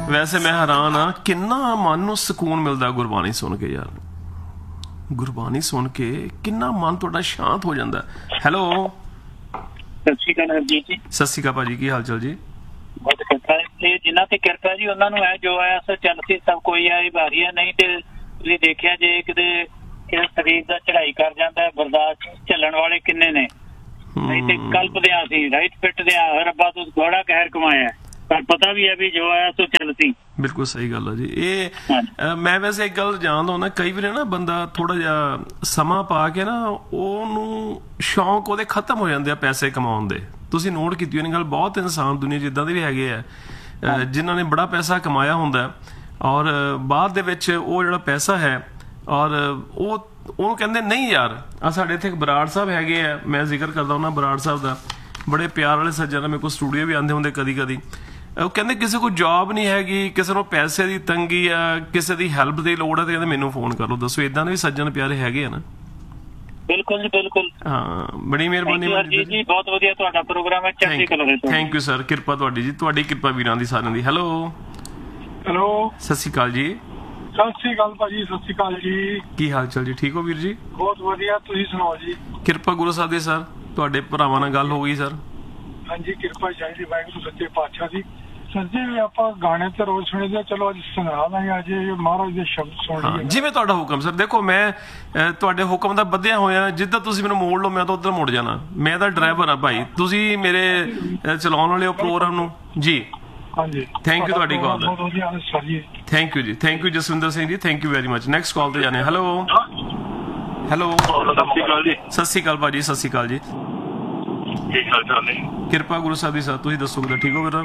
ਵੈਸੇ ਮੈਂ ਹੈਰਾਨ ਆ ਕਿੰਨਾ ਮਨ ਨੂੰ ਸਕੂਨ ਮਿਲਦਾ ਗੁਰਬਾਣੀ ਸੁਣ ਕੇ ਯਾਰ। ਗੁਰਬਾਣੀ ਸੁਣ ਕੇ ਕਿੰਨਾ ਮਨ ਤੁਹਾਡਾ ਸ਼ਾਂਤ ਹੋ ਜਾਂਦਾ। ਹੈਲੋ, ਸਤਿ ਸ਼੍ਰੀ ਅਕਾਲ ਹਰਜੀਤ ਜੀ। ਸਤਿ ਸ਼੍ਰੀ ਅਕਾਲ ਭਾਜੀ, ਕੀ ਹਾਲ ਚਾਲ ਜੀ? ਬਹੁਤ ਕਿਰਪਾ ਤੇ ਜਿਨ੍ਹਾਂ ਤੇ ਕਿਰਪਾ ਜੀ ਉਹਨਾਂ ਨੂੰ ਹੈ ਜੋ ਆਇਆ ਸੋ ਚੱਲ ਸੀ ਸਭ ਕੋਈ ਆਈ ਭਾਰੀ ਹੈ। ਨਹੀਂ ਤੇ ਤੁਸੀਂ ਦੇਖਿਆ ਜੇ ਕਿਤੇ ਸਰੀਰ ਦਾ ਚੜਾਈ ਕਰ ਜਾਂਦਾ ਬਰਦਾਸ਼ਤ ਚੱਲਣ ਵਾਲੇ ਕਿੰਨੇ ਨੇ। ਨਹੀਂ ਤੇ ਕਲਪਦੇ ਆ ਸੀ ਰਾਈਟ ਫਿੱਟਦੇ ਆ ਰੱਬਾ ਤੂੰ ਘੋੜਾ ਕਹਿਰ ਕਮਾਇਆ, ਪਰ ਪਤਾ ਵੀ ਹੈ ਵੀ ਜੋ ਆਇਆ ਸੋ ਚੱਲ ਸੀ। ਬਿਲਕੁਲ ਸਹੀ ਗੱਲ ਆ ਜੀ। ਇਹ ਮੈਂ ਵੈਸੇ ਇੱਕ ਗੱਲ ਜਾਣਦਾ ਹੁੰਦਾ, ਕਈ ਵਾਰ ਨਾ ਬੰਦਾ ਥੋੜਾ ਜਿਹਾ ਸਮਾਂ ਪਾ ਕੇ ਨਾ ਉਹਨੂੰ ਸ਼ੌਂਕ ਉਹਦੇ ਖਤਮ ਹੋ ਜਾਂਦੇ ਆ ਪੈਸੇ ਕਮਾਉਣ ਦੇ। ਤੁਸੀਂ ਨੋਟ ਕੀਤੀ ਹੋਣੀ ਗੱਲ, ਬਹੁਤ ਇਨਸਾਨ ਦੁਨੀਆ 'ਚ ਇੱਦਾਂ ਦੇ ਵੀ ਹੈਗੇ ਆ ਜਿਨ੍ਹਾਂ ਨੇ ਬੜਾ ਪੈਸਾ ਕਮਾਇਆ ਹੁੰਦਾ ਔਰ ਬਾਅਦ ਦੇ ਵਿੱਚ ਉਹ ਜਿਹੜਾ ਪੈਸਾ ਹੈ ਔਰ ਉਹਨੂੰ ਕਹਿੰਦੇ ਨਹੀਂ ਯਾਰ। ਆ ਸਾਡੇ ਇੱਥੇ ਇੱਕ ਬਰਾੜ ਸਾਹਿਬ ਹੈਗੇ ਆ, ਮੈਂ ਜ਼ਿਕਰ ਕਰਦਾ ਹੁੰਦਾ ਬਰਾੜ ਸਾਹਿਬ ਦਾ, ਬੜੇ ਪਿਆਰ ਵਾਲੇ ਸੱਜਣ ਮੇਰੇ ਕੋਲ ਸਟੂਡੀਓ ਵੀ ਆਉਂਦੇ ਹੁੰਦੇ ਕਦੀ ਕਦੀ। ਉਹ ਕਹਿੰਦੇ ਕਿਸੇ ਕੋਲ ਜੌਬ ਨਹੀਂ ਹੈਗੀ, ਕਿਸੇ ਨੂੰ ਪੈਸੇ ਦੀ ਤੰਗੀ ਆ, ਕਿਸੇ ਦੀ ਹੈਲਪ ਦੀ ਲੋੜ ਆ, ਤੇ ਕਹਿੰਦੇ ਮੈਨੂੰ ਫੋਨ ਕਰ ਲਓ। ਦੱਸੋ ਇਦਾਂ ਦੇ ਵੀ ਸੱਜਣ ਪਿਆਰੇ ਹੈਗੇ ਆ ਨਾ। ਬਿਲਕੁਲ ਜੀ ਬਿਲਕੁਲ। ਹਾਂ, ਬੜੀ ਮਿਹਰਬਾਨੀ ਜੀ, ਬਹੁਤ ਵਧੀਆ ਤੁਹਾਡਾ ਪ੍ਰੋਗਰਾਮ ਹੈ। ਥੈਂਕ ਯੂ ਸਰ, ਕਿਰਪਾ ਤੁਹਾਡੀ ਜੀ, ਤੁਹਾਡੀ ਕਿਰਪਾ ਵੀਰਾਂ ਦੀ ਸਾਰਿਆਂ ਦੀ। ਹੈਲੋ ਹੈਲੋ, ਸਤਿ ਸ਼੍ਰੀ ਅਕਾਲ ਜੀ। ਸਤਿ ਸ਼੍ਰੀ ਅਕਾਲ ਭਾਜੀ, ਸਤਿ ਸ਼੍ਰੀ ਅਕਾਲ ਜੀ। ਕੀ ਹਾਲ ਚਾਲ ਜੀ? ਠੀਕ ਹੋ ਵੀਰ ਜੀ? ਬਹੁਤ ਵਧੀਆ, ਤੁਸੀਂ ਸੁਣਾਓ ਜੀ? ਕਿਰਪਾ ਗੁਰੂ ਸਾਹਿਬ ਦੀ ਸਰ, ਤੁਹਾਡੇ ਭਰਾਵਾਂ ਨਾਲ ਗੱਲ ਹੋ ਗਈ ਸਰ? ਹਾਂਜੀ, ਕਿਰਪਾ ਚਾਹੀਦੀ ਵਾਹਿਗੁਰੂ ਸੱਚੇ ਪਾਤਸ਼ਾਹ ਦੀ। ਸਰ ਜੀ ਆਪਾਂ ਗਾਣੇ ਤੇ ਰੋਜ਼ ਸੁਣਦੇ, ਚਲੋ ਅੱਜ ਸੁਣਾ ਦਾਂਗੇ, ਅੱਜ ਮਹਾਰਾਜ ਦੇ ਸ਼ਬਦ ਸੁਣ ਲਈਏ। ਜਿਵੇਂ ਤੁਹਾਡਾ ਹੁਕਮ ਸਰ। ਦੇਖੋ ਮੈਂ ਤੁਹਾਡੇ ਹੁਕਮ ਦਾ ਬੱਧਿਆ ਹੋਇਆ, ਜਿੱਦਾਂ ਤੁਸੀਂ ਮੈਨੂੰ ਮੋੜ ਲਓ ਮੈਂ ਤਾਂ ਉੱਧਰ ਮੁੜ ਜਾਣਾ। ਮੈਂ ਤਾਂ ਡਰਾਈਵਰ ਆ ਭਾਈ, ਤੁਸੀਂ ਮੇਰੇ ਚਲਾਉਣ ਵਾਲੇ ਹੋ ਪ੍ਰੋਗਰਾਮ ਨੂੰ ਜੀ। ਹਾਂਜੀ, ਥੈਂਕ ਯੂ ਤੁਹਾਡੀ ਕਾਲ ਦਾ। ਥੈਂਕ ਯੂ ਜੀ, thank you Jaswinder Singh ji, thank you very much. Next call ਤੇ ਜਾਣੇ। ਹੈਲੋ ਹੈਲੋ, ਸਤਿ ਸ਼੍ਰੀ ਅਕਾਲ ਜੀ। ਸਤਿ ਸ਼੍ਰੀ ਅਕਾਲ ਭਾਜੀ, ਸਤਿ ਸ਼੍ਰੀ ਅਕਾਲ ਜੀ। ਕੀ ਹਾਲ ਚਾਲ ਨੇ? ਕਿਰਪਾ ਗੁਰੂ ਸਾਹਿਬ ਦੀ ਸਰ, ਤੁਸੀਂ ਦੱਸੋ ਕਿੱਦਾਂ? ਠੀਕ ਹੋ ਵੀਰ?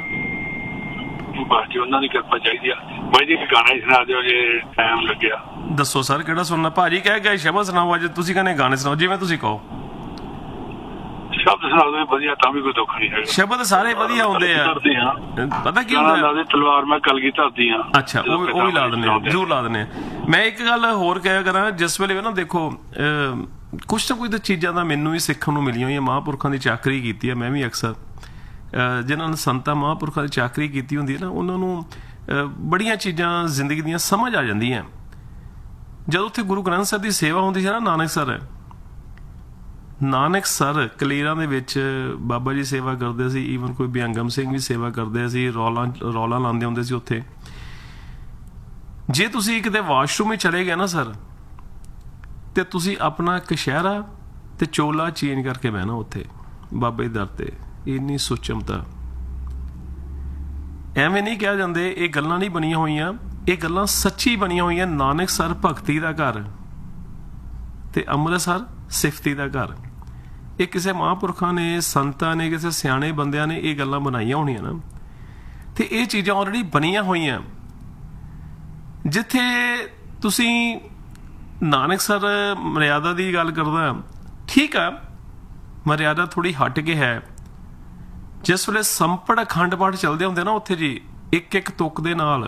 ਬਸ ਜੀ, ਉਹਨਾਂ ਦੀ ਕਿਰਪਾ ਚਾਹੀਦੀ ਆ। ਬਾਈ ਜੀ ਗਾਣਾ ਹੀ ਸੁਣਾ ਦਿਓ ਜੇ ਟਾਈਮ ਲੱਗਿਆ। ਦੱਸੋ ਸਰ ਕਿਹੜਾ ਸੁਣਨਾ? ਭਾਜੀ ਕਹਿ ਗਏ ਸ਼ਬਦ ਸੁਣਾਓ, ਅੱਜ ਤੁਸੀਂ ਕਹਿੰਦੇ ਗਾਣੇ ਸੁਣਾਓ, ਜਿਵੇਂ ਤੁਸੀਂ ਕਹੋ। ਸ਼ਬਦ ਸੁਣਾ ਦੋ ਵਧੀਆ, ਤਾਂ ਵੀ ਕੋਈ ਦੁੱਖ ਨਹੀਂ ਹੈਗਾ। ਸ਼ਬਦ ਸਾਰੇ ਵਧੀਆ ਹੁੰਦੇ ਆ, ਪਤਾ ਕੀ ਹੁੰਦਾ? ਤਲਵਾਰ ਮੈਂ ਕਲਗੀ ਧਰਦੀ ਆ। ਅੱਛਾ, ਉਹ ਵੀ ਲਾ ਦਿੰਦੇ ਆ, ਜ਼ਰੂਰ ਲਾ ਦਿੰਦੇ ਆ। ਮੈਂ ਇੱਕ ਗੱਲ ਹੋਰ ਕਹਿਆ ਕਰਾਂ, ਜਿਸ ਵੇਲੇ ਨਾ ਦੇਖੋ ਕੁਛ ਨਾ ਕੁਛ ਤਾਂ ਚੀਜ਼ਾਂ ਦਾ ਮੈਨੂੰ ਵੀ ਸਿੱਖਣ ਨੂੰ ਮਿਲੀਆਂ ਹੋਈਆਂ। ਮਹਾਂਪੁਰਖਾਂ ਦੀ ਚਾਕਰੀ ਕੀਤੀ ਹੈ ਮੈਂ ਵੀ ਅਕਸਰ। ਜਿਨ੍ਹਾਂ ਨੇ ਸੰਤਾਂ ਮਹਾਂਪੁਰਖਾਂ ਦੀ ਚਾਕਰੀ ਕੀਤੀ ਹੁੰਦੀ ਹੈ ਨਾ, ਉਹਨਾਂ ਨੂੰ ਬੜੀਆਂ ਚੀਜ਼ਾਂ ਜ਼ਿੰਦਗੀ ਦੀਆਂ ਸਮਝ ਆ ਜਾਂਦੀਆਂ। ਜਦੋਂ ਉੱਥੇ ਗੁਰੂ ਗ੍ਰੰਥ ਸਾਹਿਬ ਦੀ ਸੇਵਾ ਹੁੰਦੀ ਸੀ ਨਾ, ਨਾਨਕ ਸਰ ਕਲੇਰਾਂ ਦੇ ਵਿੱਚ ਬਾਬਾ ਜੀ ਸੇਵਾ ਕਰਦੇ ਸੀ। ਈਵਨ ਕੋਈ ਬਿਅੰਗਮ ਸਿੰਘ ਵੀ ਸੇਵਾ ਕਰਦੇ ਸੀ, ਰੌਲਾ ਲਾਉਂਦੇ ਹੁੰਦੇ ਸੀ ਉੱਥੇ। ਜੇ ਤੁਸੀਂ ਕਿਤੇ ਵਾਸ਼ਰੂਮ ਹੀ ਚਲੇ ਗਏ ਨਾ ਸਰ, ਤੇ ਤੁਸੀਂ ਆਪਣਾ ਕਸ਼ਹਿਰਾ ਤੇ ਚੋਲਾ ਚੇਂਜ ਕਰਕੇ ਬਹਿਣਾ ਉੱਥੇ ਬਾਬੇ ਦੇ ਦਰ ਤੇ। ਇੰਨੀ ਸੁਚਮਤਾ, ਐਵੇਂ ਨਹੀਂ ਕਿਹਾ ਜਾਂਦੇ, ਇਹ ਗੱਲਾਂ ਨਹੀਂ ਬਣੀਆਂ ਹੋਈਆਂ, ਇਹ ਗੱਲਾਂ ਸੱਚੀ ਬਣੀਆਂ ਹੋਈਆਂ। ਨਾਨਕਸਰ ਭਗਤੀ ਦਾ ਘਰ ਤੇ ਅੰਮ੍ਰਿਤਸਰ ਸਿਫਤੀ ਦਾ ਘਰ। ਇਹ ਕਿਸੇ ਮਹਾਂਪੁਰਖਾਂ ਨੇ, ਸੰਤਾਂ ਨੇ, ਕਿਸੇ ਸਿਆਣੇ ਬੰਦਿਆਂ ਨੇ ਇਹ ਗੱਲਾਂ ਬਣਾਈਆਂ ਹੋਣੀਆਂ ਨਾ, ਤੇ ਇਹ ਚੀਜ਼ਾਂ ਆਲਰੇਡੀ ਬਣੀਆਂ ਹੋਈਆਂ। ਜਿੱਥੇ ਤੁਸੀਂ ਨਾਨਕਸਰ ਮਰਿਆਦਾ ਦੀ ਗੱਲ ਕਰਦਾ, ਠੀਕ ਆ, ਮਰਿਆਦਾ ਥੋੜੀ ਹਟ ਕੇ ਹੈ। ਜਿਸ ਵੇਲੇ ਸੰਪੜ ਅਖੰਡ ਪਾਠ ਚੱਲਦੇ ਹੁੰਦੇ ਨਾ ਉੱਥੇ ਜੀ, ਇੱਕ ਇੱਕ ਤੁਕ ਦੇ ਨਾਲ।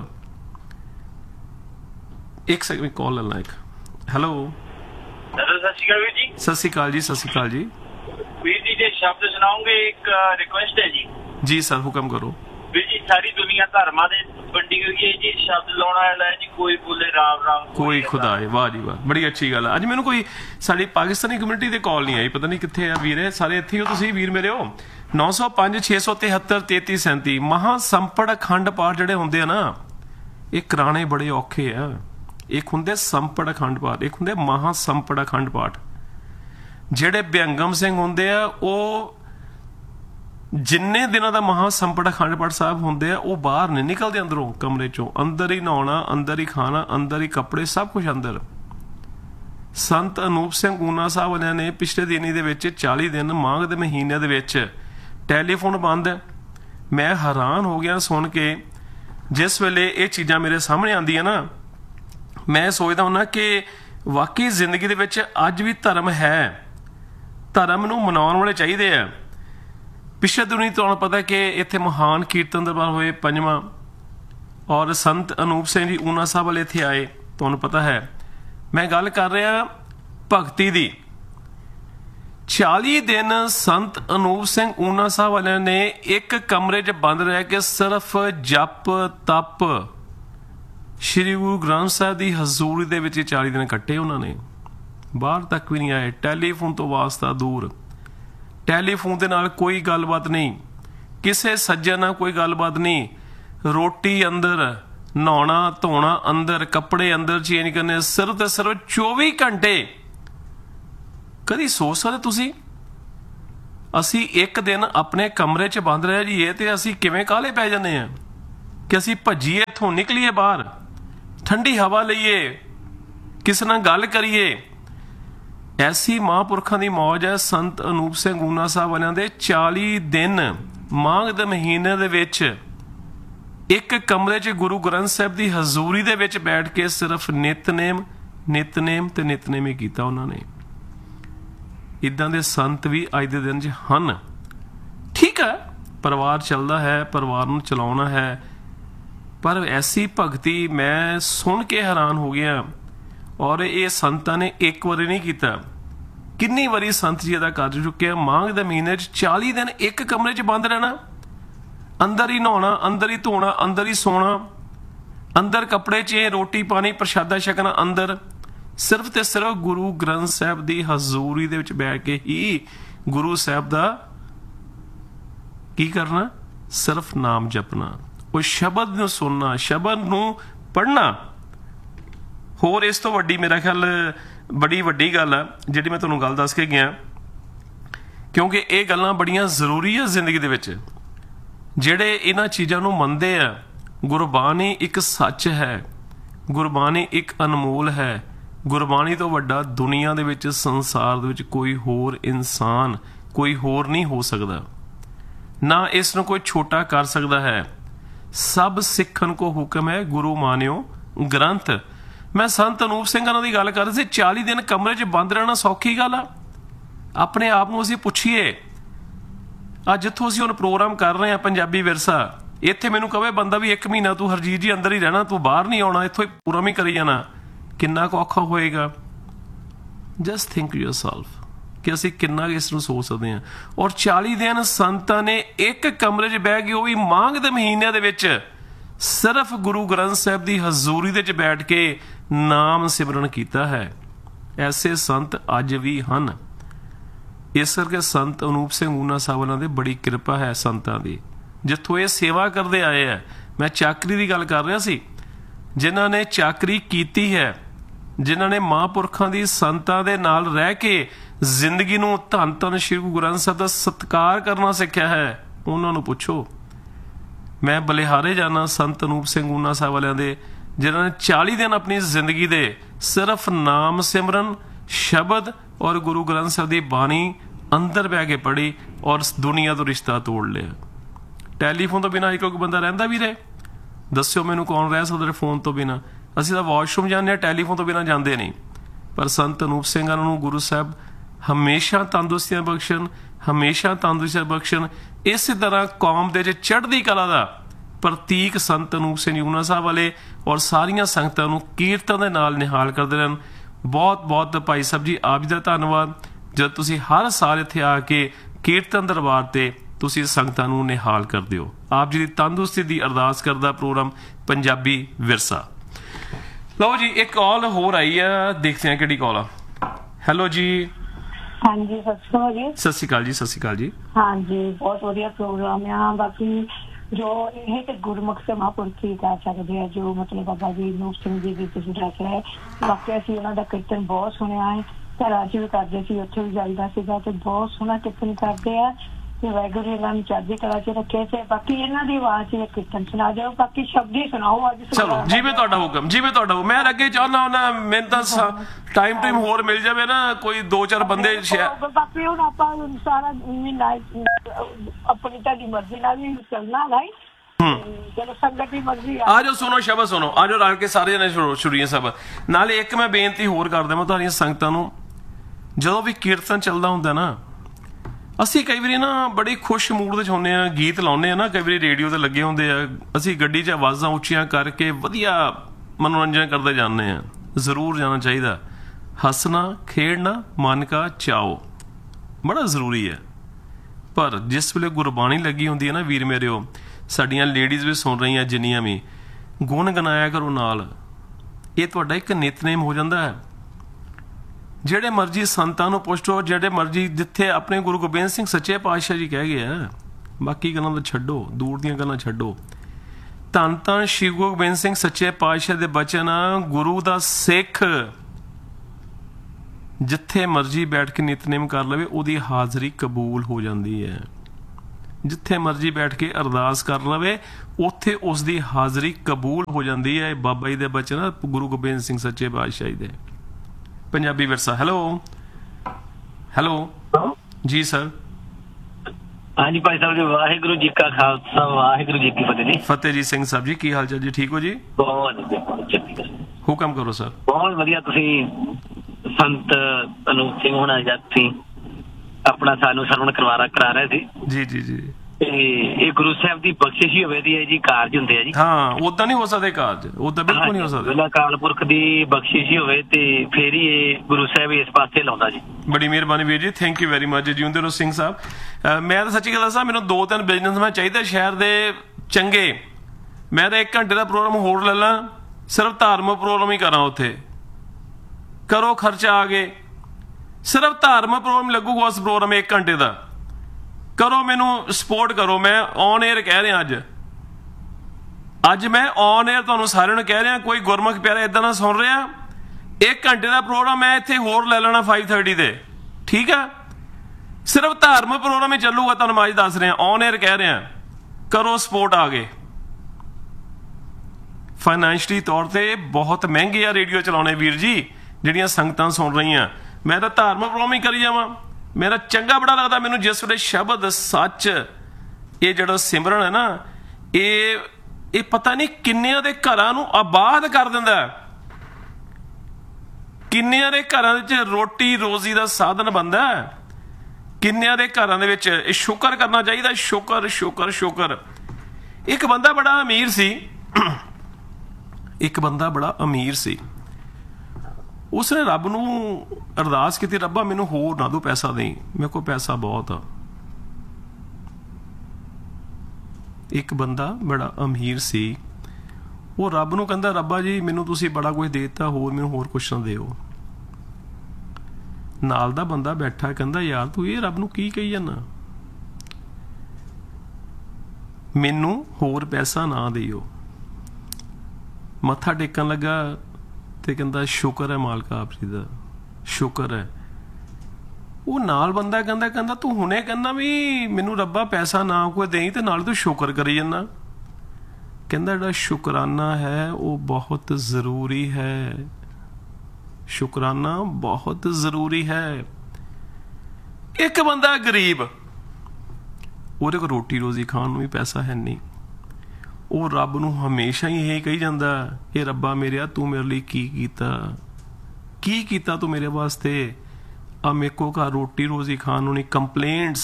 ਇੱਕ ਸੈਕਿੰਡ ਕਾਲ ਲੈਣਾ ਇੱਕ। ਹੈਲੋ ਸਤਿ ਸ਼੍ਰੀ ਅਕਾਲ ਵੀਰ ਜੀ। ਸਤਿ ਸ਼੍ਰੀ ਅਕਾਲ ਜੀ, ਸਤਿ ਸ਼੍ਰੀ ਅਕਾਲ ਜੀ। ਵੀਰ ਜੀ ਜੇ ਸ਼ਬਦ ਸੁਣਾਉਂਗੇ, ਇੱਕ ਰਿਕੁਐਸਟ ਹੈ ਜੀ। ਜੀ ਸਰ, ਹੁਕਮ ਕਰੋ। ਵੀਰ ਜੀ ਸਾਰੀ ਦੁਨੀਆ ਧਰਮਾਂ ਦੇ ਵੰਡੀ ਹੋਈ ਹੈ ਜੀ, ਸ਼ਬਦ ਲਾਉਣਾ ਵਾਲਾ ਹੈ ਜੀ, ਕੋਈ ਬੋਲੇ ਰਾਮ ਰਾਮ, ਕੋਈ ਖੁਦਾ ਹੈ। ਵਾਹ ਜੀ ਵਾਹ, ਬੜੀ ਅੱਛੀ ਗੱਲ ਹੈ। ਅੱਜ ਮੈਨੂੰ ਕੋਈ ਸਾਡੀ ਪਾਕਿਸਤਾਨੀ ਕਮਿਊਨਿਟੀ ਦੇ ਕਾਲ ਨਹੀਂ ਆਈ, ਪਤਾ ਨਹੀਂ ਕਿੱਥੇ ਆ ਵੀਰੇ। ਸਾਰੇ ਇੱਥੇ ਹੋ ਤੁਸੀਂ ਵੀਰ ਮੇਰੇ ਹੋ। 905 673 3337। ਮਹਾ ਸੰਪੜ ਅਖੰਡ ਪਾਠ ਜਿਹੜੇ ਹੁੰਦੇ ਆ ਨਾ, ਇਹ ਕਰਾਣੇ ਬੜੇ ਔਖੇ ਆ। ਇੱਕ ਹੁੰਦੇ ਸੰਪੜ ਅਖੰਡ ਪਾਠ, ਇੱਕ ਹੁੰਦੇ ਮਹਾ ਸੰਪੜ ਅਖੰਡ ਪਾਠ। ਜਿਹੜੇ ਬਿਅੰਗਮ ਸਿੰਘ ਹੁੰਦੇ ਆ, ਉਹ ਜਿੰਨੇ ਦਿਨਾਂ ਦਾ ਮਹਾ ਸੰਪੜ ਅਖੰਡ ਪਾਠ ਸਾਹਿਬ ਹੁੰਦੇ ਆ, ਉਹ ਬਾਹਰ ਨਹੀਂ ਨਿਕਲਦੇ ਅੰਦਰੋਂ, ਕਮਰੇ ਚੋਂ। ਅੰਦਰ ਹੀ ਨਹਾਉਣਾ, ਅੰਦਰ ਹੀ ਖਾਣਾ, ਅੰਦਰ ਹੀ ਕੱਪੜੇ, ਸਭ ਕੁਝ ਅੰਦਰ। ਸੰਤ ਅਨੂਪ ਸਿੰਘ ਊਨਾ ਸਾਹਿਬ ਵਾਲਿਆਂ ਨੇ ਪਿਛਲੇ ਦਿਨੀ ਦੇ ਵਿੱਚ 40 ਦਿਨ ਮਾਘ ਦੇ ਮਹੀਨੇ ਦੇ ਵਿੱਚ ਟੈਲੀਫੋਨ ਬੰਦ। ਮੈਂ ਹੈਰਾਨ ਹੋ ਗਿਆ ਸੁਣ ਕੇ। ਜਿਸ ਵੇਲੇ ਇਹ ਚੀਜ਼ਾਂ ਮੇਰੇ ਸਾਹਮਣੇ ਆਉਂਦੀਆਂ ਨਾ, ਮੈਂ ਸੋਚਦਾ ਹੁੰਦਾ ਕਿ ਵਾਕਈ ਜ਼ਿੰਦਗੀ ਦੇ ਵਿੱਚ ਅੱਜ ਵੀ ਧਰਮ ਹੈ। ਧਰਮ ਨੂੰ ਮਨਾਉਣ ਵਾਲੇ ਚਾਹੀਦੇ ਆ। ਪਿਛਲੇ ਦਿਨੀ ਤੁਹਾਨੂੰ ਪਤਾ ਕਿ ਇੱਥੇ ਮਹਾਨ ਕੀਰਤਨ ਦਰਬਾਰ ਹੋਏ 5ਵਾਂ, ਔਰ ਸੰਤ ਅਨੂਪ ਸਿੰਘ ਜੀ ਊਨਾ ਸਾਹਿਬ ਵਾਲੇ ਇੱਥੇ ਆਏ, ਤੁਹਾਨੂੰ ਪਤਾ ਹੈ। ਮੈਂ ਗੱਲ ਕਰ ਰਿਹਾ ਭਗਤੀ ਦੀ। 40 ਦਿਨ ਸੰਤ ਅਨੂਪ ਸਿੰਘ ਊਨਾ ਸਾਹਿਬ ਵਾਲਿਆਂ ਨੇ ਇੱਕ ਕਮਰੇ 'ਚ ਬੰਦ ਰਹਿ ਕੇ ਸਿਰਫ ਜਪ ਤਪ ਸ਼੍ਰੀ ਗੁਰੂ ਗ੍ਰੰਥ ਸਾਹਿਬ ਦੀ ਹਜ਼ੂਰੀ ਦੇ ਵਿੱਚ 40 ਦਿਨ ਕੱਟੇ ਉਹਨਾਂ ਨੇ। ਬਾਹਰ ਤੱਕ ਵੀ ਨਹੀਂ ਆਏ। ਟੈਲੀਫੋਨ ਤੋਂ ਵਾਸਤਾ ਦੂਰ, ਟੈਲੀਫੋਨ ਦੇ ਨਾਲ ਕੋਈ ਗੱਲਬਾਤ ਨਹੀਂ, ਕਿਸੇ ਸੱਜਣ ਨਾਲ ਕੋਈ ਗੱਲਬਾਤ ਨਹੀਂ। ਰੋਟੀ ਅੰਦਰ, ਨਹਾਉਣਾ ਧੋਣਾ ਅੰਦਰ, ਕੱਪੜੇ ਅੰਦਰ ਚੇਂਜ ਕਰਨੇ, ਸਿਰਫ ਤੇ ਸਿਰਫ 24 ਘੰਟੇ। ਕਦੀ ਸੋਚ ਸਕਦੇ ਤੁਸੀਂ ਅਸੀਂ ਇੱਕ ਦਿਨ ਆਪਣੇ ਕਮਰੇ 'ਚ ਬੰਦ ਰਹਿ ਜਾਈਏ ਤੇ ਅਸੀਂ ਕਿਵੇਂ ਕਾਹਲੇ ਪੈ ਜਾਂਦੇ ਆ ਕਿ ਅਸੀਂ ਭੱਜੀਏ, ਇੱਥੋਂ ਨਿਕਲੀਏ ਬਾਹਰ, ਠੰਡੀ ਹਵਾ ਲਈਏ, ਕਿਸੇ ਨਾਲ ਗੱਲ ਕਰੀਏ। ਐਸੀ ਮਹਾਂਪੁਰਖਾਂ ਦੀ ਮੌਜ ਹੈ। ਸੰਤ ਅਨੂਪ ਸਿੰਘ ਊਨਾ ਸਾਹਿਬ ਵਾਲਿਆਂ ਦੇ 40 ਦਿਨ ਮਾਘ ਦੇ ਮਹੀਨੇ ਦੇ ਵਿੱਚ ਇੱਕ ਕਮਰੇ 'ਚ ਗੁਰੂ ਗ੍ਰੰਥ ਸਾਹਿਬ ਦੀ ਹਜ਼ੂਰੀ ਦੇ ਵਿੱਚ ਬੈਠ ਕੇ ਸਿਰਫ ਨਿਤਨੇਮ ਤੇ ਨਿਤਨੇਮ ਹੀ ਕੀਤਾ ਉਹਨਾਂ ਨੇ। ਇੱਦਾਂ ਦੇ ਸੰਤ ਵੀ ਅੱਜ ਦੇ ਦਿਨ 'ਚ ਹਨ। ਠੀਕ ਹੈ, ਪਰਿਵਾਰ ਚੱਲਦਾ ਹੈ, ਪਰਿਵਾਰ ਨੂੰ ਚਲਾਉਣਾ ਹੈ, ਪਰ ਐਸੀ ਭਗਤੀ ਮੈਂ ਸੁਣ ਕੇ ਹੈਰਾਨ ਹੋ ਗਿਆ। ਔਰ ਇਹ ਸੰਤਾਂ ਨੇ ਇੱਕ ਵਾਰੀ ਨਹੀਂ ਕੀਤਾ, ਕਿੰਨੀ ਵਾਰੀ ਸੰਤ ਜੀ ਇਹਦਾ ਕਰ ਚੁੱਕੇ ਆ। ਮਾਘ ਦੇ ਮਹੀਨੇ 'ਚ 40 ਦਿਨ ਇੱਕ ਕਮਰੇ 'ਚ ਬੰਦ ਰਹਿਣਾ, ਅੰਦਰ ਹੀ ਨਹਾਉਣਾ, ਅੰਦਰ ਹੀ ਧੋਣਾ, ਅੰਦਰ ਹੀ ਸੋਣਾ, ਅੰਦਰ ਕੱਪੜੇ 'ਚ ਰੋਟੀ ਪਾਣੀ ਪ੍ਰਸ਼ਾਦਾ ਛਕਣਾ ਅੰਦਰ, ਸਿਰਫ ਤੇ ਸਿਰਫ ਗੁਰੂ ਗ੍ਰੰਥ ਸਾਹਿਬ ਦੀ ਹਜ਼ੂਰੀ ਦੇ ਵਿੱਚ ਬੈਠ ਕੇ ਹੀ ਗੁਰੂ ਸਾਹਿਬ ਦਾ ਕੀ ਕਰਨਾ, ਸਿਰਫ ਨਾਮ ਜਪਣਾ, ਉਹ ਸ਼ਬਦ ਨੂੰ ਸੁਣਨਾ, ਸ਼ਬਦ ਨੂੰ ਪੜ੍ਹਨਾ। ਹੋਰ ਇਸ ਤੋਂ ਵੱਡੀ ਮੇਰਾ ਖਿਆਲ ਬੜੀ ਵੱਡੀ ਗੱਲ ਆ ਜਿਹੜੀ ਮੈਂ ਤੁਹਾਨੂੰ ਗੱਲ ਦੱਸ ਕੇ ਗਿਆ, ਕਿਉਂਕਿ ਇਹ ਗੱਲਾਂ ਬੜੀਆਂ ਜ਼ਰੂਰੀ ਆ ਜ਼ਿੰਦਗੀ ਦੇ ਵਿੱਚ। ਜਿਹੜੇ ਇਹਨਾਂ ਚੀਜ਼ਾਂ ਨੂੰ ਮੰਨਦੇ ਆ, ਗੁਰਬਾਣੀ ਇੱਕ ਸੱਚ ਹੈ, ਗੁਰਬਾਣੀ ਇੱਕ ਅਨਮੋਲ ਹੈ। ਗੁਰਬਾਣੀ ਤੋਂ ਵੱਡਾ ਦੁਨੀਆ ਦੇ ਵਿੱਚ, ਸੰਸਾਰ ਦੇ ਵਿੱਚ ਕੋਈ ਹੋਰ ਇਨਸਾਨ, ਕੋਈ ਹੋਰ ਨਹੀਂ ਹੋ ਸਕਦਾ, ਨਾ ਇਸ ਨੂੰ ਕੋਈ ਛੋਟਾ ਕਰ ਸਕਦਾ ਹੈ। ਸਭ ਸਿੱਖਣ ਕੋ ਹੁਕਮ ਹੈ, ਗੁਰੂ ਮਾਨਿਓ ਗ੍ਰੰਥ। ਮੈਂ ਸੰਤ ਅਨੂਪ ਸਿੰਘਾਂ ਦੀ ਗੱਲ ਕਰ ਰਹੀ ਸੀ। 40 ਦਿਨ ਕਮਰੇ 'ਚ ਬੰਦ ਰਹਿਣਾ ਸੌਖੀ ਗੱਲ ਆ? ਆਪਣੇ ਆਪ ਨੂੰ ਅਸੀਂ ਪੁੱਛੀਏ। ਅੱਜ ਜਿੱਥੋਂ ਅਸੀਂ ਹੁਣ ਪ੍ਰੋਗਰਾਮ ਕਰ ਰਹੇ ਹਾਂ ਪੰਜਾਬੀ ਵਿਰਸਾ, ਇੱਥੇ ਮੈਨੂੰ ਕਹੇ ਬੰਦਾ ਵੀ 1 ਮਹੀਨਾ ਤੂੰ ਹਰਜੀਤ ਜੀ ਅੰਦਰ ਹੀ ਰਹਿਣਾ, ਤੂੰ ਬਾਹਰ ਨਹੀਂ ਆਉਣਾ, ਇੱਥੋਂ ਹੀ ਪ੍ਰੋਗਰਾਮ ਹੀ ਕਰੀ ਜਾਣਾ, ਕਿੰਨਾ ਕੁ ਔਖਾ ਹੋਏਗਾ। ਜਸਟ ਥਿੰਕ ਯੋਰਸੈਲਫ ਕਿ ਅਸੀਂ ਕਿੰਨਾ ਇਸ ਨੂੰ ਸੋਚ ਸਕਦੇ ਹਾਂ। ਔਰ 40 ਦਿਨ ਸੰਤਾਂ ਨੇ ਇੱਕ ਕਮਰੇ 'ਚ ਬਹਿ ਕੇ, ਉਹ ਵੀ ਮਾਘ ਦੇ ਮਹੀਨੇ ਦੇ ਵਿੱਚ, ਸਿਰਫ ਗੁਰੂ ਗ੍ਰੰਥ ਸਾਹਿਬ ਦੀ ਹਜ਼ੂਰੀ ਦੇ 'ਚ ਬੈਠ ਕੇ ਨਾਮ ਸਿਮਰਨ ਕੀਤਾ ਹੈ। ਐਸੇ ਸੰਤ ਅੱਜ ਵੀ ਹਨ। ਇਸ ਕਰਕੇ ਸੰਤ ਅਨੂਪ ਸਿੰਘ ਊਨਾ ਸਾਹਿਬ ਉਹਨਾਂ ਦੇ ਬੜੀ ਕਿਰਪਾ ਹੈ ਸੰਤਾਂ ਦੀ, ਜਿੱਥੋਂ ਇਹ ਸੇਵਾ ਕਰਦੇ ਆਏ ਆ। ਮੈਂ ਚਾਕਰੀ ਦੀ ਗੱਲ ਕਰ ਰਿਹਾ ਸੀ, ਜਿਨ੍ਹਾਂ ਨੇ ਚਾਕਰੀ ਕੀਤੀ ਹੈ, ਜਿਨ੍ਹਾਂ ਨੇ ਮਹਾਂਪੁਰਖਾਂ ਦੀ ਸੰਤਾਂ ਦੇ ਨਾਲ ਰਹਿ ਕੇ ਜ਼ਿੰਦਗੀ ਨੂੰ ਧੰਨ ਧੰਨ ਸ਼੍ਰੀ ਗੁਰੂ ਗ੍ਰੰਥ ਸਾਹਿਬ ਦਾ ਸਤਿਕਾਰ ਕਰਨਾ ਸਿੱਖਿਆ ਹੈ, ਉਹਨਾਂ ਨੂੰ ਪੁੱਛੋ। ਮੈਂ ਬਲਿਹਾਰੇ ਜਾਣਾ ਸੰਤ ਅਨੂਪ ਸਿੰਘ ਊਨਾ ਸਾਹਿਬ ਵਾਲਿਆਂ ਦੇ, ਜਿਨ੍ਹਾਂ ਨੇ 40 ਦਿਨ ਆਪਣੀ ਜ਼ਿੰਦਗੀ ਦੇ ਸਿਰਫ ਨਾਮ ਸਿਮਰਨ, ਸ਼ਬਦ ਔਰ ਗੁਰੂ ਗ੍ਰੰਥ ਸਾਹਿਬ ਦੀ ਬਾਣੀ ਅੰਦਰ ਬਹਿ ਕੇ ਪੜ੍ਹੀ ਔਰ ਦੁਨੀਆ ਤੋਂ ਰਿਸ਼ਤਾ ਤੋੜ ਲਿਆ। ਟੈਲੀਫੋਨ ਤੋਂ ਬਿਨਾਂ ਕੋਈ ਬੰਦਾ ਰਹਿੰਦਾ ਵੀ ਰਹੇ? ਦੱਸਿਓ ਮੈਨੂੰ, ਕੌਣ ਰਹਿ ਸਕਦਾ ਫੋਨ ਤੋਂ ਬਿਨਾਂ? ਅਸੀਂ ਤਾਂ ਵਾਸ਼ਰੂਮ ਜਾਂਦੇ ਹਾਂ, ਟੈਲੀਫੋਨ ਤੋਂ ਬਿਨਾਂ ਜਾਂਦੇ ਨਹੀਂ। ਪਰ ਸੰਤ ਅਨੂਪ ਸਿੰਘਾਂ ਨੂੰ ਗੁਰੂ ਸਾਹਿਬ ਹਮੇਸ਼ਾ ਤੰਦਰੁਸਤੀਆਂ ਬਖਸ਼ਣ, ਹਮੇਸ਼ਾ ਤੰਦਰੁਸਤੀਆਂ ਬਖਸ਼ਣ। ਇਸੇ ਤਰ੍ਹਾਂ ਕੌਮ ਦੇ 'ਚ ਚੜ੍ਹਦੀ ਕਲਾ ਦਾ ਪ੍ਰਤੀਕ ਸੰਤ ਅਨੂਪ ਸਿੰਘ ਊਨਾ ਸਾਹਿਬ ਵਾਲੇ ਔਰ ਸਾਰੀਆਂ ਸੰਗਤਾਂ ਨੂੰ ਕੀਰਤਨ ਦੇ ਨਾਲ ਨਿਹਾਲ ਕਰਦੇ ਰਹਿਣ। ਬਹੁਤ ਬਹੁਤ ਭਾਈ ਸਾਹਿਬ ਜੀ ਆਪ ਜੀ ਦਾ ਧੰਨਵਾਦ, ਜਦ ਤੁਸੀਂ ਹਰ ਸਾਲ ਇੱਥੇ ਆ ਕੇ ਕੀਰਤਨ ਦਰਬਾਰ ਤੇ ਤੁਸੀਂ ਸੰਗਤਾਂ ਨੂੰ ਨਿਹਾਲ ਕਰਦੇ ਹੋ। ਆਪ ਜੀ ਦੀ ਤੰਦਰੁਸਤੀ ਦੀ ਅਰਦਾਸ ਕਰਦਾ ਪ੍ਰੋਗਰਾਮ ਪੰਜਾਬੀ ਵਿਰਸਾ। ਲਓ ਜੀ, ਇੱਕ ਕਾਲ ਹੋਰ ਆਈ ਆ, ਦੇਖਦੇ ਹਾਂ ਕਿਹੜੀ ਕਾਲ ਆ। ਹੈਲੋ ਜੀ। ਹਾਂਜੀ, ਸਤਿ ਸ਼੍ਰੀ ਅਕਾਲ ਜੀ। ਸਤਿ ਸ਼੍ਰੀ ਅਕਾਲ ਜੀ। ਸਤਿ ਸ਼੍ਰੀ ਅਕਾਲ ਜੀ। ਹਾਂਜੀ, ਬਹੁਤ ਵਧੀਆ ਪ੍ਰੋਗਰਾਮ ਆ। ਬਾਕੀ ਜੋ ਇਹ ਤੇ ਗੁਰਮੁਖ ਸੇ ਮਹਾਂਪੁਰਖ ਹੀ ਕਰ ਸਕਦੇ ਆ, ਜੋ ਮਤਲਬ ਬਾਬਾ ਜੀ ਨੂਪ ਸਿੰਘ ਜੀ ਦੀ ਤੁਸੀਂ ਦੱਸ ਰਹੇ। ਬਾਕੀ ਅਸੀਂ ਉਹਨਾਂ ਦਾ ਕੀਰਤਨ ਬਹੁਤ ਸੁਣਿਆ ਹੈ, ਘਰਾਂ 'ਚ ਵੀ ਕਰਦੇ ਸੀ, ਉੱਥੇ ਵੀ ਜਾਈਦਾ ਸੀਗਾ ਤੇ ਬਹੁਤ ਸੋਹਣਾ ਕੀਰਤਨ ਕਰਦੇ ਆ ਤੇ ਵਾਹਿਗੁਰੂ ਇਹਨਾਂ ਨੂੰ ਚੜ੍ਹਦੀ ਕਲਾ 'ਚ ਰੱਖੇ। ਤੇ ਬਾਕੀ ਇਹਨਾਂ ਦੀ ਆਵਾਜ਼ 'ਚ ਕੀਰਤਨ ਸੁਣਾ ਦਿਓ, ਬਾਕੀ ਸ਼ਬਦ ਹੀ ਸੁਣਾਓ ਅੱਜ। ਚਲੋ, ਜਿਵੇਂ ਤੁਹਾਡਾ ਹੁਕਮ, ਜਿਵੇਂ ਤੁਹਾਡਾ ਹੁਕਮ। ਮੈਂ ਅੱਗੇ ਚਾਹੁੰਦਾ ਹੁੰਦਾ ਮੈਨੂੰ ਤਾਂ ਟਾਈਮ ਹੋਰ ਮਿਲ ਜਾਵੇ ਨਾ, ਕੋਈ 2-4 ਬੰਦੇ। ਬਾਕੀ ਹੁਣ ਆਪਾਂ ਸਾਰਾ ਮਹੀਨਾ ਆਪਣੀ ਤੁਹਾਡੀ ਮਰਜ਼ੀ ਨਾਲ ਵੀ ਚੱਲਣਾ ਭਾਈ। ਚਲੋ ਸੰਗਤ ਦੀ ਮਰਜ਼ੀ ਆ ਜਾਓ, ਸੁਣੋ ਸ਼ਬਦ ਸੁਣੋ, ਆ ਜਾਓ ਰਲ ਕੇ ਸਾਰੇ ਜਣੇ ਸੁਣੀਏ ਸ਼ਬਦ। ਨਾਲੇ ਇੱਕ ਮੈਂ ਬੇਨਤੀ ਹੋਰ ਕਰ ਦੇਵਾਂ ਤੁਹਾਡੀਆਂ ਸੰਗਤਾਂ ਨੂੰ, ਜਦੋਂ ਵੀ ਕੀਰਤਨ ਚੱਲਦਾ ਹੁੰਦਾ ਨਾ, ਅਸੀਂ ਕਈ ਵਾਰੀ ਨਾ ਬੜੀ ਖੁਸ਼ ਮੂਡ ਵਿੱਚ ਹੁੰਦੇ ਆ, ਗੀਤ ਲਾਉਂਦੇ ਆ ਨਾ, ਕਈ ਵਾਰੀ ਰੇਡੀਓ ਤੇ ਲੱਗੇ ਹੁੰਦੇ ਆ, ਅਸੀਂ ਗੱਡੀ 'ਚ ਆਵਾਜ਼ਾਂ ਉੱਚੀਆਂ ਕਰਕੇ ਵਧੀਆ ਮਨੋਰੰਜਨ ਕਰਦੇ ਜਾਂਦੇ ਆ। ਜ਼ਰੂਰ ਜਾਣਾ ਚਾਹੀਦਾ। ਹੱਸਣਾ ਖੇਡਣਾ ਮਨ ਕਾ ਚਾਓ, ਬੜਾ ਜ਼ਰੂਰੀ ਹੈ। ਪਰ ਜਿਸ ਵੇਲੇ ਗੁਰਬਾਣੀ ਲੱਗੀ ਹੁੰਦੀ ਹੈ ਨਾ ਵੀਰ ਮੇਰਿਓ, ਸਾਡੀਆਂ ਲੇਡੀਜ਼ ਵੀ ਸੁਣ ਰਹੀਆਂ ਜਿੰਨੀਆਂ ਵੀ, ਗੁਣ ਗਨਾਇਆ ਕਰੋ ਨਾਲ। ਇਹ ਤੁਹਾਡਾ ਇੱਕ ਨਿਤਨੇਮ ਹੋ ਜਾਂਦਾ ਹੈ। ਜਿਹੜੇ ਮਰਜੀ ਸੰਤਾਂ ਨੂੰ ਪੁੱਛੋ, ਜਿਹੜੇ ਮਰਜੀ ਜਿੱਥੇ ਆਪਣੇ ਗੁਰੂ ਗੋਬਿੰਦ ਸਿੰਘ ਸੱਚੇ ਪਾਤਸ਼ਾਹ ਜੀ ਕਹਿ ਗਏ ਆ, ਬਾਕੀ ਗੱਲਾਂ ਤਾਂ ਛੱਡੋ, ਦੂਰ ਦੀਆਂ ਗੱਲਾਂ ਛੱਡੋ। ਧੰਨ ਧੰਨ ਸ਼੍ਰੀ ਗੁਰੂ ਗੋਬਿੰਦ ਸਿੰਘ ਸੱਚੇ ਪਾਤਸ਼ਾਹ ਦੇ ਬਚਨ, ਗੁਰੂ ਦਾ ਸਿੱਖ ਜਿੱਥੇ ਮਰਜੀ ਬੈਠ ਕੇ ਨਿਤਨੇਮ ਕਰ ਲਵੇ ਉਹਦੀ ਹਾਜ਼ਰੀ ਕਬੂਲ ਹੋ ਜਾਂਦੀ ਹੈ। ਜਿੱਥੇ ਮਰਜੀ ਬੈਠ ਕੇ ਅਰਦਾਸ ਕਰ ਲਵੇ ਉੱਥੇ ਉਸ ਦੀ ਹਾਜ਼ਰੀ ਕਬੂਲ ਹੋ ਜਾਂਦੀ ਹੈ। ਬਾਬਾ ਜੀ ਦੇ ਬਚਨ, ਗੁਰੂ ਗੋਬਿੰਦ ਸਿੰਘ ਸੱਚੇ ਪਾਤਸ਼ਾਹ ਜੀ ਦੇ। ਪੰਜਾਬੀ ਵਿਰਸਾ। ਹੈਲੋ ਜੀ ਸਰ। ਹਾਂਜੀ ਭਾਈ ਸਾਹਿਬ ਜੀ, ਵਾਹਿਗੁਰੂ ਜੀ ਕਾ ਖਾਲਸਾ, ਵਾਹਿਗੁਰੂ ਜੀ ਕੀ ਫਤਿਹ ਜੀ। ਫਤਿਹਜੀਤ ਸਿੰਘ ਸਾਹਿਬ ਜੀ, ਕੀ ਹਾਲ ਚਾਲ ਜੀ? ਠੀਕ ਹੋ ਜੀ? ਬਹੁਤ ਚੰਗੀ ਗੱਲ। ਹੁਕਮ ਕਰੋ ਸਰ। ਬਹੁਤ ਵਧੀਆ। ਤੁਸੀਂ ਸੰਤ ਅਨੂਪ ਸਿੰਘ ਹੋਣਾ ਜਾਤੀ ਆਪਣਾ ਸਾਨੂੰ ਸਰਵਣ ਕਰਾ ਰਹੇ ਸੀ ਜੀ ਜੀ ਜੀ। ਤੇ ਇਹ ਗੁਰੂ ਸਾਹਿਬ ਦੀ ਬਖਸ਼ਿਸ਼ ਹੀ ਹੋਵੇ ਦੀ ਹੈ ਜੀ, ਕਾਰਜ ਹੁੰਦੇ ਆ ਜੀ। ਹਾਂ, ਉਦਾਂ ਨਹੀਂ ਹੋ ਸਕਦੇ ਕਾਰਜ, ਉਦਾਂ ਬਿਲਕੁਲ ਨਹੀਂ ਹੋ ਸਕਦੇ। ਅਕਾਲ ਪੁਰਖ ਦੀ ਬਖਸ਼ਿਸ਼ ਹੀ ਹੋਵੇ ਤੇ ਫੇਰ ਹੀ ਇਹ ਗੁਰੂ ਸਾਹਿਬ ਇਸ ਪਾਸੇ ਲਾਉਂਦਾ ਜੀ। ਬੜੀ ਮਿਹਰਬਾਨੀ ਵੀਰ ਜੀ, ਥੈਂਕ ਯੂ ਵੈਰੀ ਮਚ। ਜਿਉਂਦੇ ਰਹੋ ਸਿੰਘ ਸਾਹਿਬ। ਮੈਂ ਤਾਂ ਸੱਚੀ ਗੱਲ ਦੱਸਾਂ, ਮੈਨੂੰ 2-3 ਬਿਜ਼ਨਸਮੈਨ ਚਾਹੀਦਾ ਸ਼ਹਿਰ ਦੇ ਚੰਗੇ। ਮੈਂ ਤਾਂ 1 ਘੰਟੇ ਦਾ ਪ੍ਰੋਗਰਾਮ ਹੋਰ ਲੈ ਲਾਂ, ਸਿਰਫ ਧਾਰਮਿਕ ਪ੍ਰੋਗਰਾਮ ਹੀ ਕਰਾਂ। ਉੱਥੇ ਕਰੋ ਖਰਚਾ ਆ ਗਏ, ਸਿਰਫ ਧਾਰਮਿਕ ਪ੍ਰੋਗਰਾਮ ਲੱਗੂਗਾ ਉਸ ਪ੍ਰੋਗਰਾਮ 1 ਘੰਟੇ ਦਾ। ਕਰੋ, ਮੈਨੂੰ ਸਪੋਰਟ ਕਰੋ। ਮੈਂ ਔਨ 에ਅਰ ਕਹਿ ਰਿਹਾ ਅੱਜ ਮੈਂ ਔਨ 에ਅਰ ਤੁਹਾਨੂੰ ਸਾਰਿਆਂ ਨੂੰ ਕਹਿ ਰਿਹਾ, ਕੋਈ ਗੁਰਮੁਖ ਪਿਆਰਾ ਏਦਾਂ ਨਾ ਸੁਣ ਰਿਹਾ, 1 ਘੰਟੇ ਦਾ ਪ੍ਰੋਗਰਾਮ ਮੈਂ ਇੱਥੇ ਹੋਰ ਲੈ ਲੈਣਾ 5:30 ਤੇ, ਠੀਕ ਆ? ਸਿਰਫ ਧਾਰਮਿਕ ਪ੍ਰੋਗਰਾਮ ਹੀ ਚੱਲੂਗਾ। ਤੁਹਾਨੂੰ ਮੈਂ ਅੱਜ ਦੱਸ ਰਿਹਾ, ਔਨ 에ਅਰ ਕਹਿ ਰਿਹਾ, ਕਰੋ ਸਪੋਰਟ ਆ ਗਏ। ਫਾਈਨੈਂਸ਼ਲੀ ਤੌਰ ਤੇ ਬਹੁਤ ਮਹਿੰਗੇ ਆ ਰੇਡੀਓ ਚਲਾਉਣੇ ਵੀਰ ਜੀ, ਜਿਹੜੀਆਂ ਸੰਗਤਾਂ ਸੁਣ ਰਹੀਆਂ। ਮੈਂ ਤਾਂ ਧਾਰਮਿਕ ਪ੍ਰੋਗਰਾਮ ਹੀ ਕਰੀ ਜਾਵਾਂ। ਮੇਰਾ ਚੰਗਾ ਬੜਾ ਲੱਗਦਾ ਮੈਨੂੰ ਜਿਸ ਵੇਲੇ ਸ਼ਬਦ ਸੱਚ, ਇਹ ਜਿਹੜਾ ਸਿਮਰਨ ਹੈ ਨਾ, ਇਹ ਪਤਾ ਨਹੀਂ ਕਿੰਨਿਆਂ ਦੇ ਘਰਾਂ ਨੂੰ ਆਬਾਦ ਕਰ ਦਿੰਦਾ, ਕਿੰਨਿਆਂ ਦੇ ਘਰਾਂ ਵਿੱਚ ਰੋਟੀ ਰੋਜ਼ੀ ਦਾ ਸਾਧਨ ਬਣਦਾ, ਕਿੰਨਿਆਂ ਦੇ ਘਰਾਂ ਦੇ ਵਿੱਚ। ਇਹ ਸ਼ੁਕਰ ਕਰਨਾ ਚਾਹੀਦਾ, ਸ਼ੁਕਰ ਸ਼ੁਕਰ ਸ਼ੁਕਰ। ਇੱਕ ਬੰਦਾ ਬੜਾ ਅਮੀਰ ਸੀ, ਉਸਨੇ ਰੱਬ ਨੂੰ ਅਰਦਾਸ ਕੀਤੀ, ਰੱਬਾ ਮੈਨੂੰ ਹੋਰ ਨਾ ਦੋ ਪੈਸਾ ਦੇਈਂ, ਮੇਰੇ ਕੋਲ ਪੈਸਾ ਬਹੁਤ ਆ। ਇੱਕ ਬੰਦਾ ਬੜਾ ਅਮੀਰ ਸੀ, ਉਹ ਰੱਬ ਨੂੰ ਕਹਿੰਦਾ, ਰੱਬਾ ਜੀ ਮੈਨੂੰ ਤੁਸੀਂ ਬੜਾ ਕੁਝ ਦੇ ਦਿੱਤਾ, ਹੋਰ ਮੈਨੂੰ ਹੋਰ ਕੁਛ ਨਾ ਦਿਓ। ਨਾਲ ਦਾ ਬੰਦਾ ਬੈਠਾ ਕਹਿੰਦਾ, ਯਾਰ ਤੂੰ ਇਹ ਰੱਬ ਨੂੰ ਕੀ ਕਹੀ ਜਾਂਦਾ, ਮੈਨੂੰ ਹੋਰ ਪੈਸਾ ਨਾ ਦਿਓ। ਮੱਥਾ ਟੇਕਣ ਲੱਗਾ ਤੇ ਕਹਿੰਦਾ, ਸ਼ੁਕਰ ਹੈ ਮਾਲਕਾ ਆਪ ਜੀ ਦਾ, ਸ਼ੁਕਰ ਹੈ। ਉਹ ਨਾਲ ਬੰਦਾ ਕਹਿੰਦਾ ਤੂੰ ਹੁਣੇ ਕਹਿੰਦਾ ਵੀ ਮੈਨੂੰ ਰੱਬਾ ਪੈਸਾ ਨਾ ਕੋਈ ਦੇਈ ਤੇ ਨਾਲ ਤੂੰ ਸ਼ੁਕਰ ਕਰੀ ਜਾਂਦਾ। ਕਹਿੰਦਾ ਜਿਹੜਾ ਸ਼ੁਕਰਾਨਾ ਹੈ ਉਹ ਬਹੁਤ ਜ਼ਰੂਰੀ ਹੈ, ਸ਼ੁਕਰਾਨਾ ਬਹੁਤ ਜ਼ਰੂਰੀ ਹੈ। ਇੱਕ ਬੰਦਾ ਗਰੀਬ, ਉਹਦੇ ਕੋਲ ਰੋਟੀ ਰੋਜ਼ੀ ਖਾਣ ਨੂੰ ਵੀ ਪੈਸਾ ਹੈ ਨਹੀਂ, ਉਹ ਰੱਬ ਨੂੰ ਹਮੇਸ਼ਾ ਹੀ ਇਹ ਕਹੀ ਜਾਂਦਾ, ਇਹ ਰੱਬਾ ਮੇਰਿਆ ਤੂੰ ਮੇਰੇ ਲਈ ਕੀ ਕੀਤਾ ਤੂੰ ਮੇਰੇ ਵਾਸਤੇ, ਆ ਮੇਰੇ ਕੋ ਘਰ ਰੋਟੀ ਰੋਜ਼ੀ ਖਾਣ ਨੂੰ ਨਹੀਂ, ਕੰਪਲੇਂਟਸ।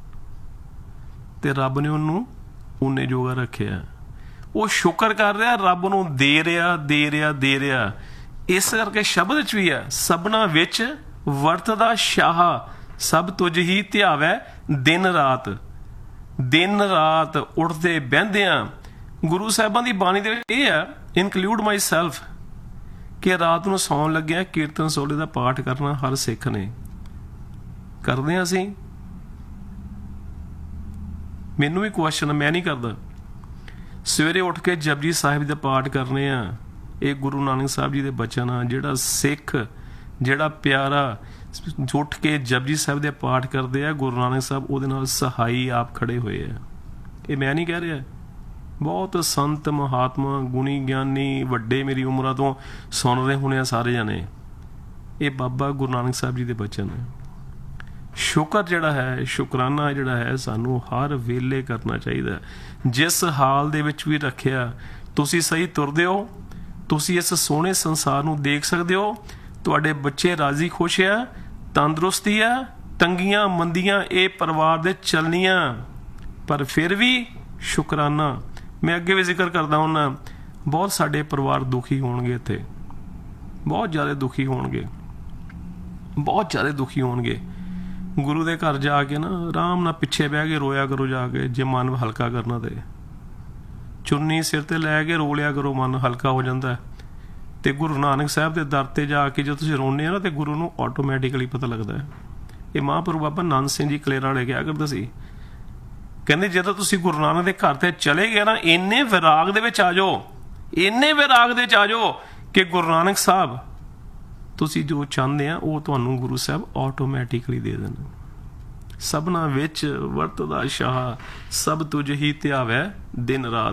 ਤੇ ਰੱਬ ਨੇ ਉਹਨੂੰ ਉਹਨੇ ਜੋਗਾ ਰੱਖਿਆ, ਉਹ ਸ਼ੁਕਰ ਕਰ ਰਿਹਾ, ਰੱਬ ਨੂੰ ਦੇ ਰਿਹਾ। ਇਸ ਕਰਕੇ ਸ਼ਬਦ ਵਿੱਚ ਵੀ ਹੈ, ਸਭਨਾ ਵਿੱਚ ਵਰਤਦਾ ਸ਼ਾਹ, ਸਭ ਤੁਝ ਹੀ ਧਿਆਵੈ ਦਿਨ ਰਾਤ ਉੱਠਦੇ ਬਹਿੰਦਿਆਂ। ਗੁਰੂ ਸਾਹਿਬਾਂ ਦੀ ਬਾਣੀ ਦੇ ਵਿੱਚ ਇਹ ਹੈ, ਇਨਕਲੂਡ ਮਾਈ ਸੈਲਫ, ਕਿ ਰਾਤ ਨੂੰ ਸੌਣ ਲੱਗਿਆ ਕੀਰਤਨ ਸੋਲੇ ਦਾ ਪਾਠ ਕਰਨਾ ਹਰ ਸਿੱਖ ਨੇ। ਕਰਦੇ ਹਾਂ ਅਸੀਂ? ਮੈਨੂੰ ਵੀ ਕੁਐਸਚਨ, ਮੈਂ ਨਹੀਂ ਕਰਦਾ। ਸਵੇਰੇ ਉੱਠ ਕੇ ਜਪਜੀ ਸਾਹਿਬ ਦਾ ਪਾਠ ਕਰਨੇ ਆ, ਇਹ ਗੁਰੂ ਨਾਨਕ ਸਾਹਿਬ ਜੀ ਦੇ ਬਚਨ ਆ। ਜਿਹੜਾ ਸਿੱਖ, ਜਿਹੜਾ ਪਿਆਰਾ ਉੱਠ ਕੇ ਜਪਜੀ ਸਾਹਿਬ ਦੇ ਪਾਠ ਕਰਦੇ ਆ, ਗੁਰੂ ਨਾਨਕ ਸਾਹਿਬ ਉਹਦੇ ਨਾਲ ਸਹਾਈ ਆਪ ਖੜੇ ਹੋਏ ਆ। ਇਹ ਮੈਂ ਨਹੀਂ ਕਹਿ ਰਿਹਾ, ਬਹੁਤ ਸੰਤ ਮਹਾਤਮਾ ਗੁਣੀ ਗਿਆਨੀ ਵੱਡੇ ਮੇਰੀ ਉਮਰਾਂ ਤੋਂ ਸੁਣ ਰਹੇ ਹੋਣੇ ਆ ਸਾਰੇ ਜਾਣੇ। ਇਹ ਬਾਬਾ ਗੁਰੂ ਨਾਨਕ ਸਾਹਿਬ ਜੀ ਦੇ ਬਚਨ ਹੈ। ਸ਼ੁਕਰ ਜਿਹੜਾ ਹੈ, ਸ਼ੁਕਰਾਨਾ ਜਿਹੜਾ ਹੈ, ਸਾਨੂੰ ਹਰ ਵੇਲੇ ਕਰਨਾ ਚਾਹੀਦਾ। ਜਿਸ ਹਾਲ ਦੇ ਵਿੱਚ ਵੀ ਰੱਖਿਆ, ਤੁਸੀਂ ਸਹੀ ਤੁਰਦੇ ਹੋ, ਤੁਸੀਂ ਇਸ ਸੋਹਣੇ ਸੰਸਾਰ ਨੂੰ ਦੇਖ ਸਕਦੇ ਹੋ, ਤੁਹਾਡੇ ਬੱਚੇ ਰਾਜ਼ੀ ਖੁਸ਼ ਆ, ਤੰਦਰੁਸਤੀ ਆ, ਤੰਗੀਆਂ ਮੰਦੀਆਂ ਇਹ ਪਰਿਵਾਰ ਦੇ ਚੱਲਣੀਆਂ, ਪਰ ਫਿਰ ਵੀ ਸ਼ੁਕਰਾਨਾ। ਮੈਂ ਅੱਗੇ ਵੀ ਜ਼ਿਕਰ ਕਰਦਾ ਹੁੰਦਾ, ਬਹੁਤ ਸਾਡੇ ਪਰਿਵਾਰ ਦੁਖੀ ਹੋਣਗੇ, ਇੱਥੇ ਬਹੁਤ ਜ਼ਿਆਦਾ ਦੁਖੀ ਹੋਣਗੇ। ਗੁਰੂ ਦੇ ਘਰ ਜਾ ਕੇ ਨਾ ਆਰਾਮ ਨਾਲ ਪਿੱਛੇ ਬਹਿ ਕੇ ਰੋਇਆ ਕਰੋ ਜਾ ਕੇ, ਜੇ ਮਨ ਹਲਕਾ ਕਰਨਾ ਤੇ ਚੁੰਨੀ ਸਿਰ ਤੇ ਲੈ ਕੇ ਰੋ ਲਿਆ ਕਰੋ, ਮਨ ਹਲਕਾ ਹੋ ਜਾਂਦਾ। ਤੇ ਗੁਰੂ ਨਾਨਕ ਸਾਹਿਬ ਦੇ ਦਰ ਤੇ ਜਾ ਕੇ ਜਦੋਂ ਤੁਸੀਂ ਰੋਂਦੇ ਆ ਨਾ ਤੇ ਗੁਰੂ ਨੂੰ ਆਟੋਮੈਟਿਕਲੀ ਪਤਾ ਲੱਗਦਾ ਹੈ। ਇਹ ਮਹਾਂਪੁਰੂ ਬਾਬਾ ਨੰਦ ਸਿੰਘ ਜੀ ਕਲੇਰਾਂ ਵਾਲੇ ਕਿਹਾ ਕਰਦੇ ਸੀ, ਕਹਿੰਦੇ ਜਦੋਂ ਤੁਸੀਂ ਗੁਰੂ ਨਾਨਕ ਦੇ ਘਰ ਤੇ ਚਲੇ ਗਏ ਨਾ, ਇੰਨੇ ਵਿਰਾਗ ਦੇ ਵਿੱਚ ਆ ਜਾਓ, ਇੰਨੇ ਵਿਰਾਗ ਦੇ ਵਿੱਚ ਆ ਜਾਓ ਕਿ ਗੁਰੂ ਨਾਨਕ ਸਾਹਿਬ ਤੁਸੀਂ ਜੋ ਚਾਹੁੰਦੇ ਆ ਉਹ ਤੁਹਾਨੂੰ ਗੁਰੂ ਸਾਹਿਬ ਆਟੋਮੈਟਿਕਲੀ ਦੇ ਦੇਣ। ਸਭਨਾ ਵਿੱਚ ਵਰਤਦਾ ਸ਼ਾਹ, ਸਭ ਤੁਝ ਹੀ ਧਿਆਵੈ ਦਿਨ ਰਾਤ।